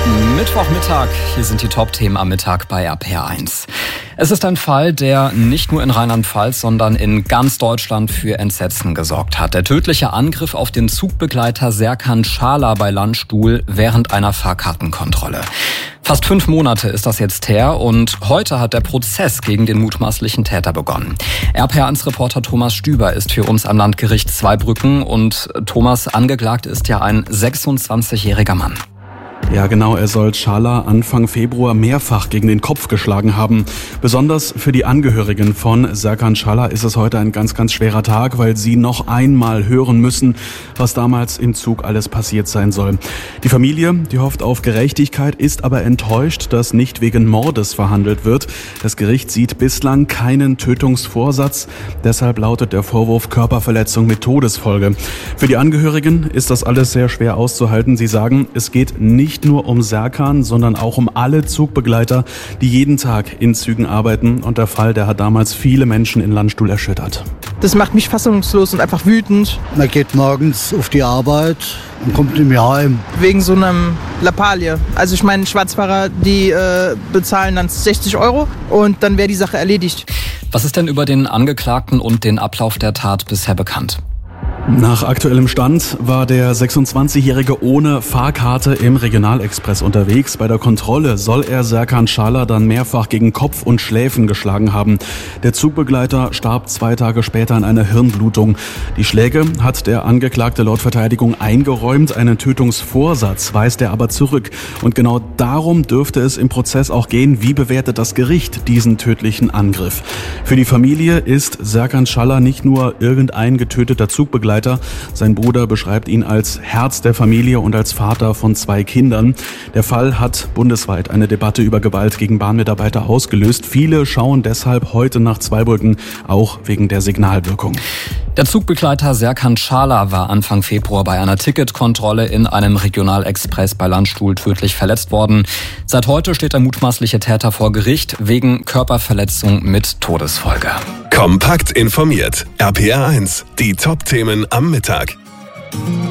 Mittwochmittag, hier sind die Top-Themen am Mittag bei RPR1. Es ist ein Fall, der nicht nur in Rheinland-Pfalz, sondern in ganz Deutschland für Entsetzen gesorgt hat. Der tödliche Angriff auf den Zugbegleiter Serkan Çağlar bei Landstuhl während einer Fahrkartenkontrolle. Fast 5 Monate ist das jetzt her und heute hat der Prozess gegen den mutmaßlichen Täter begonnen. RPR1-Reporter Thomas Stüber ist für uns am Landgericht Zweibrücken und Thomas, angeklagt ist ja ein 26-jähriger Mann. Ja genau, er soll Çağlar Anfang Februar mehrfach gegen den Kopf geschlagen haben. Besonders für die Angehörigen von Serkan Çağlar ist es heute ein ganz, ganz schwerer Tag, weil sie noch einmal hören müssen, was damals im Zug alles passiert sein soll. Die Familie, die hofft auf Gerechtigkeit, ist aber enttäuscht, dass nicht wegen Mordes verhandelt wird. Das Gericht sieht bislang keinen Tötungsvorsatz. Deshalb lautet der Vorwurf Körperverletzung mit Todesfolge. Für die Angehörigen ist das alles sehr schwer auszuhalten. Sie sagen, es geht nicht nur um Serkan, sondern auch um alle Zugbegleiter, die jeden Tag in Zügen arbeiten. Und der Fall, der hat damals viele Menschen in Landstuhl erschüttert. Das macht mich fassungslos und einfach wütend. Man geht morgens auf die Arbeit und kommt nicht mehr heim. Wegen so einem Lappalie. Also ich meine, Schwarzfahrer, die bezahlen dann 60 € und dann wäre die Sache erledigt. Was ist denn über den Angeklagten und den Ablauf der Tat bisher bekannt? Nach aktuellem Stand war der 26-Jährige ohne Fahrkarte im Regionalexpress unterwegs. Bei der Kontrolle soll er Serkan Çağlar dann mehrfach gegen Kopf und Schläfen geschlagen haben. Der Zugbegleiter starb 2 Tage später an einer Hirnblutung. Die Schläge hat der Angeklagte laut Verteidigung eingeräumt. Einen Tötungsvorsatz weist er aber zurück. Und genau darum dürfte es im Prozess auch gehen. Wie bewertet das Gericht diesen tödlichen Angriff? Für die Familie ist Serkan Çağlar nicht nur irgendein getöteter Zugbegleiter. Sein Bruder beschreibt ihn als Herz der Familie und als Vater von 2 Kindern. Der Fall hat bundesweit eine Debatte über Gewalt gegen Bahnmitarbeiter ausgelöst. Viele schauen deshalb heute nach Zweibrücken, auch wegen der Signalwirkung. Der Zugbegleiter Serkan Çağlar war Anfang Februar bei einer Ticketkontrolle in einem Regionalexpress bei Landstuhl tödlich verletzt worden. Seit heute steht der mutmaßliche Täter vor Gericht wegen Körperverletzung mit Todesfolge. Kompakt informiert. RPR1, die Top-Themen am Mittag.